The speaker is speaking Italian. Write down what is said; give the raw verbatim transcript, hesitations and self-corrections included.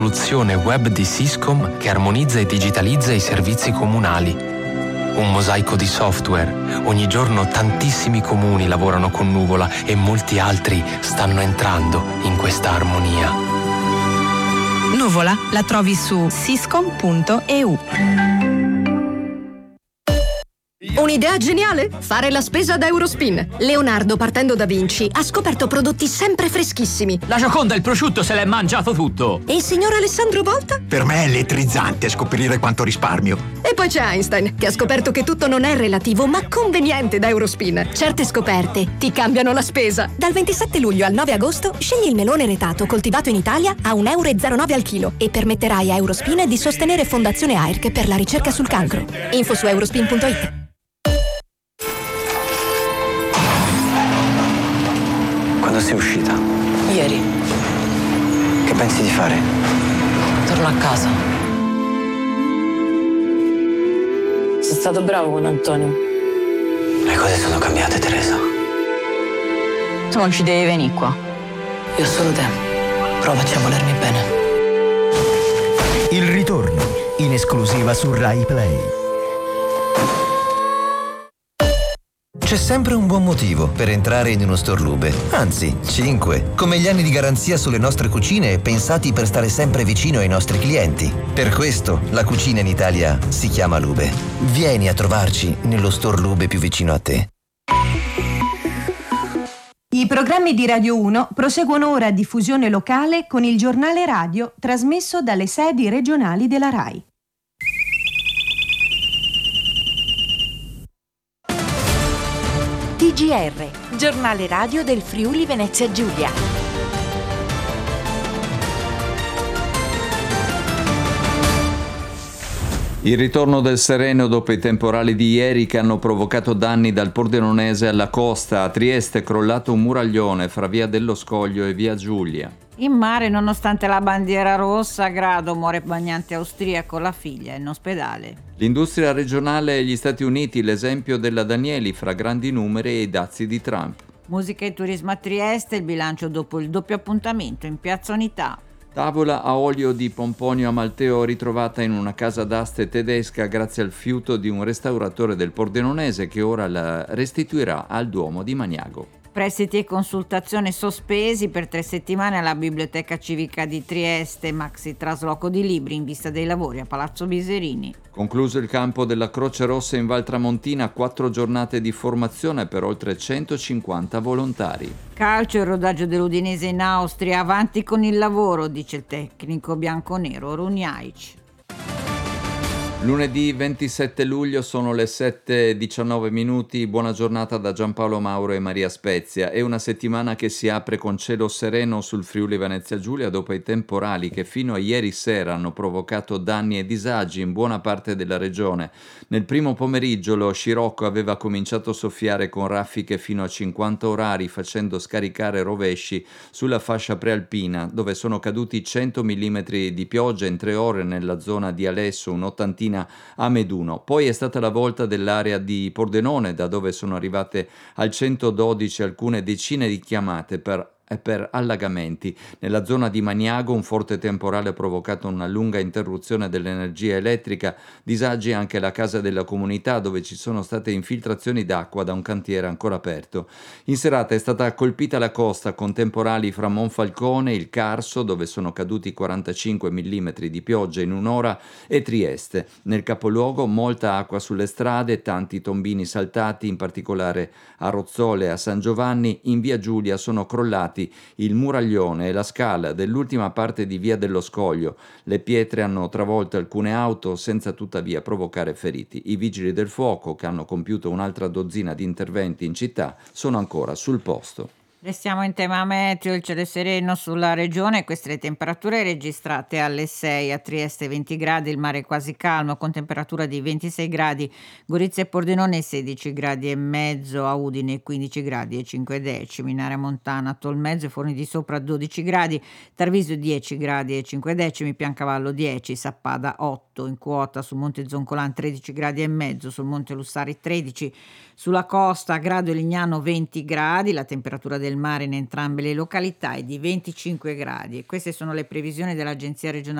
Soluzione web di Syscom che armonizza e digitalizza i servizi comunali. Un mosaico di software. Ogni giorno tantissimi comuni lavorano con Nuvola e molti altri stanno entrando in questa armonia. Nuvola la trovi su syscom punto e u. Un'idea geniale? Fare la spesa ad Eurospin. Leonardo, partendo da Vinci, ha scoperto prodotti sempre freschissimi. La Gioconda, il prosciutto, se l'è mangiato tutto. E il signor Alessandro Volta? Per me è elettrizzante scoprire quanto risparmio. E poi c'è Einstein, che ha scoperto che tutto non è relativo, ma conveniente da Eurospin. Certe scoperte ti cambiano la spesa. Dal ventisette luglio al nove agosto scegli il melone retato coltivato in Italia a un euro e zero nove al chilo e permetterai a Eurospin di sostenere Fondazione A I R C per la ricerca sul cancro. Info su eurospin punto it. Quando sei uscita? Ieri. Che pensi di fare? Torno a casa. Sei stato bravo con Antonio. Le cose sono cambiate, Teresa. Tu non ci devi venire qua. Io ho solo te. Provaci a volermi bene. Il ritorno, in esclusiva su Rai Play. C'è sempre un buon motivo per entrare in uno store Lube, anzi, cinque, come gli anni di garanzia sulle nostre cucine pensati per stare sempre vicino ai nostri clienti. Per questo la cucina in Italia si chiama Lube. Vieni a trovarci nello store Lube più vicino a te. I programmi di Radio uno proseguono ora a diffusione locale con il giornale radio trasmesso dalle sedi regionali della Rai. T G R, giornale radio del Friuli Venezia Giulia. Il ritorno del sereno dopo i temporali di ieri che hanno provocato danni dal Pordenonese alla costa. A Trieste è crollato un muraglione fra via dello Scoglio e via Giulia. In mare, nonostante la bandiera rossa, a Grado muore bagnante austriaco, la figlia è in ospedale. L'industria regionale e gli Stati Uniti, l'esempio della Danieli fra grandi numeri e i dazi di Trump. Musica e turismo a Trieste, il bilancio dopo il doppio appuntamento in Piazza Unità. Tavola a olio di Pomponio Amalteo ritrovata in una casa d'aste tedesca grazie al fiuto di un restauratore del Pordenonese che ora la restituirà al Duomo di Maniago. Prestiti e consultazioni sospesi per tre settimane alla Biblioteca Civica di Trieste, maxi trasloco di libri in vista dei lavori a Palazzo Biserini. Concluso il campo della Croce Rossa in Val Tramontina, quattro giornate di formazione per oltre centocinquanta volontari. Calcio e rodaggio dell'Udinese in Austria, avanti con il lavoro, dice il tecnico bianconero Runjaic. Lunedì ventisette luglio, sono le sette e diciannove minuti, buona giornata da Giampaolo Mauro e Maria Spezia. È una settimana che si apre con cielo sereno sul Friuli Venezia Giulia dopo i temporali che fino a ieri sera hanno provocato danni e disagi in buona parte della regione. Nel primo pomeriggio lo scirocco aveva cominciato a soffiare con raffiche fino a cinquanta orari, facendo scaricare rovesci sulla fascia prealpina, dove sono caduti cento millimetri di pioggia in tre ore nella zona di Alesso, un'ottantina a Meduno. Poi è stata la volta dell'area di Pordenone, da dove sono arrivate al centododici alcune decine di chiamate per e per allagamenti. Nella zona di Maniago un forte temporale ha provocato una lunga interruzione dell'energia elettrica, disagi anche alla casa della comunità dove ci sono state infiltrazioni d'acqua da un cantiere ancora aperto. In serata è stata colpita la costa con temporali fra Monfalcone, il Carso dove sono caduti quarantacinque millimetri di pioggia in un'ora e Trieste. Nel capoluogo molta acqua sulle strade, tanti tombini saltati, in particolare a Rozzole e a San Giovanni. In via Giulia sono crollati il muraglione e la scala dell'ultima parte di via dello Scoglio. Le pietre hanno travolto alcune auto senza tuttavia provocare feriti. I vigili del fuoco, che hanno compiuto un'altra dozzina di interventi in città, sono ancora sul posto. Restiamo in tema meteo, il cielo è sereno sulla regione, queste le temperature registrate alle sei, a Trieste venti gradi, il mare è quasi calmo con temperatura di ventisei gradi, Gorizia e Pordenone sedici gradi e mezzo, a Udine quindici gradi e cinque decimi, in area montana Tolmezzo e Forni di Sopra dodici gradi, Tarvisio dieci gradi e cinque decimi, Piancavallo dieci, Sappada otto, in quota sul Monte Zoncolan tredici gradi e mezzo, sul Monte Lussari tredici, sulla costa a Grado e Lignano venti gradi, la temperatura del del mare in entrambe le località è di venticinque gradi. E queste sono le previsioni dell'Agenzia regionale